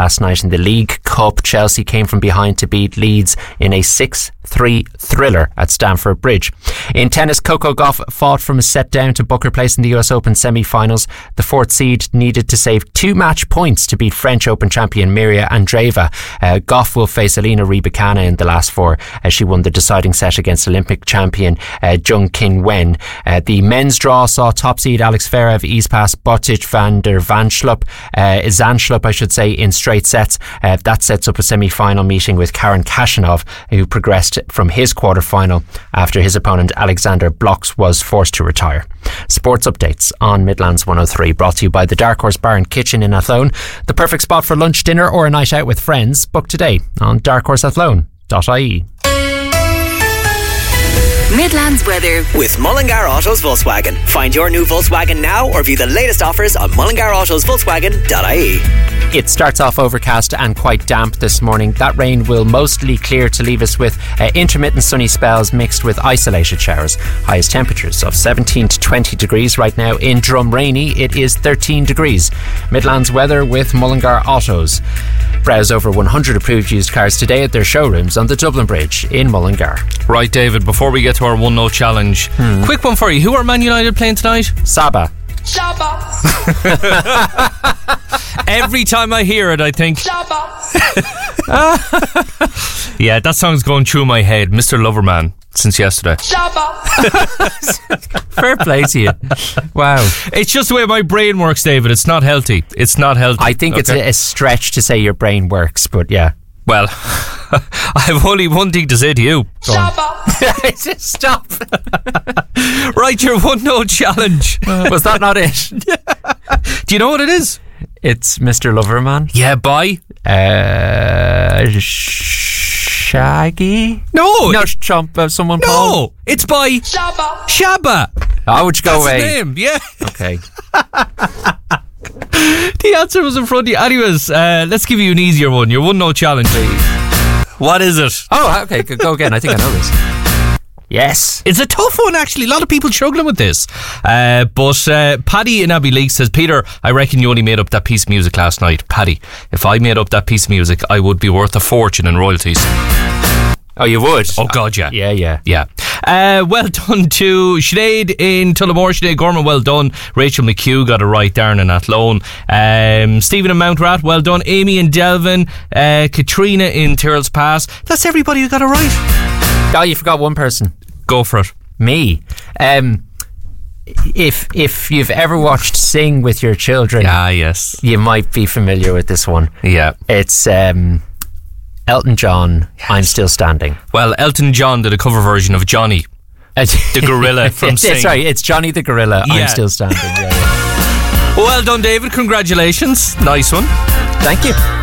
last night in the League Cup. Chelsea came from behind to beat Leeds in a 6-3 thriller at Stamford Bridge. In tennis, Coco Gauff fought from a set down to book her place in the US Open semi-finals. The fourth seed needed to save 2 match points to beat French Open champion Miria Andreeva. Gauff will face Elena Rybakina in the last 4 as she won the deciding set against Olympic champion Jung Kin Wen. The men's draw saw top seed Alex Zverev ease past Botic van der Zandschulp, I should say, in straight sets. That sets up a semi-final meeting with Karen Khachanov, who progressed from his quarter-final after his opponent Alexander Blocks was forced to retire. Sports updates on Midlands 103, brought to you by the Dark Horse Bar and Kitchen in Athlone. The perfect spot for lunch, dinner or a night out with friends. Book today on darkhorseathlone.ie. Midlands weather with Mullingar Autos Volkswagen. Find your new Volkswagen now or view the latest offers on mullingarautos.volkswagen.ie. It starts off overcast and quite damp this morning. That rain will mostly clear to leave us with intermittent sunny spells mixed with isolated showers. Highest temperatures of 17 to 20 degrees right now. In Drumrainey, it is 13 degrees. Midlands weather with Mullingar Autos. Browse over 100 approved used cars today at their showrooms on the Dublin Bridge in Mullingar. Right, David, before we get to our 1-0 challenge, quick one for you. Who are Man United playing tonight? Saba. Every time I hear it, I think yeah, that song's going through my head. Mr. Loverman since yesterday. Fair play to you. Wow. It's just the way my brain works, David. It's not healthy. I think it's a stretch to say your brain works, but yeah. Well, I have only one thing to say to you. Stop. Right, your 1-0 challenge. Was that not it? Do you know what it is? It's Mr. Loverman. Yeah, by Shaggy? No. No, someone No, Paul? it's by Shabba. Oh, would you go That's away? his name, yeah. Okay. The answer was in front of you. Anyways, let's give you an easier one. Your 1-0 challenge. What is it? Oh, okay. Go again. I think I know this. Yes. It's a tough one, actually. A lot of people struggling with this. But Paddy in Abbey League says, Peter, I reckon you only made up that piece of music last night. Paddy, if I made up that piece of music, I would be worth a fortune in royalties. Oh, you would? Oh, God, yeah. Yeah. Well done to Sinead in Tullamore. Sinead Gorman, well done. Rachel McHugh got it right. Darren in Athlone. Stephen in Mountrat, well done. Amy in Delvin. Katrina in Tyrrell's Pass. That's everybody who got it right. Oh, you forgot one person. Go for it. Me. If you've ever watched Sing with your children, yes, you might be familiar with this one. Yeah. It's Elton John, yes. I'm Still Standing. Well, Elton John did a cover version of Johnny the gorilla from Sing. Sorry, it's Johnny the gorilla, I'm Still Standing. Yeah. Well done, David. Congratulations. Nice one. Thank you.